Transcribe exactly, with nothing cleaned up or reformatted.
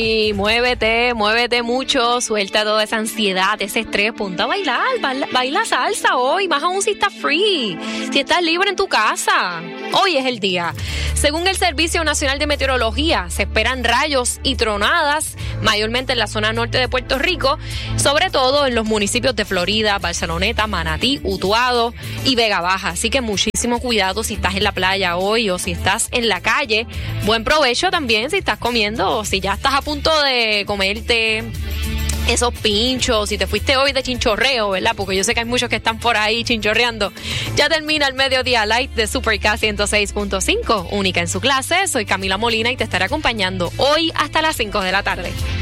Y muévete, muévete mucho, suelta toda esa ansiedad, ese estrés, ponte a bailar, baila, baila salsa hoy, más aún si estás free, si estás libre en tu casa. Hoy es el día. Según el Servicio Nacional de Meteorología, se esperan rayos y tronadas, mayormente en la zona norte de Puerto Rico, sobre todo en los municipios de Florida, Barceloneta, Manatí, Utuado y Vega Baja. Así que muchísimo cuidado si estás en la playa hoy o si estás en la calle. Buen provecho también si estás comiendo o si ya estás a punto de comerte esos pinchos, si te fuiste hoy de chinchorreo, ¿verdad? Porque yo sé que hay muchos que están por ahí chinchorreando. Ya termina el Mediodía Light de Super K ciento seis punto cinco, única en su clase. Soy Camila Molina y te estaré acompañando hoy hasta las cinco de la tarde.